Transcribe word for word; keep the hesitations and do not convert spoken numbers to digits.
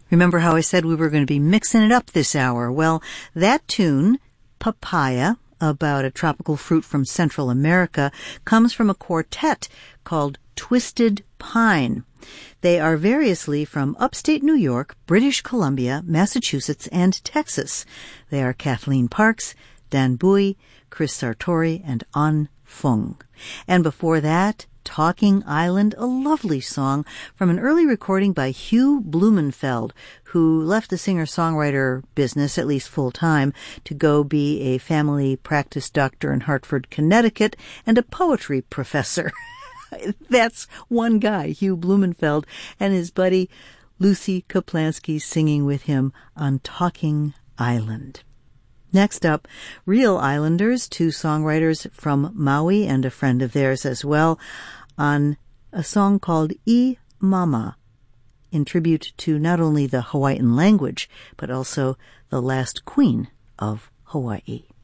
Remember how I said we were going to be mixing it up this hour? Well, that tune, Papaya, about a tropical fruit from Central America, comes from a quartet called Twisted Pine. They are variously from upstate New York, British Columbia, Massachusetts, and Texas. They are Kathleen Parks, Dan Bui, Chris Sartori, and An Fung. And before that, Talking Island, a lovely song from an early recording by Hugh Blumenfeld, who left the singer-songwriter business, at least full-time, to go be a family practice doctor in Hartford, Connecticut, and a poetry professor. That's one guy, Hugh Blumenfeld, and his buddy Lucy Kaplansky singing with him on Talking Island. Next up, Real Islanders, two songwriters from Maui and a friend of theirs as well, on a song called I Mama, in tribute to not only the Hawaiian language, but also the last queen of Hawaii.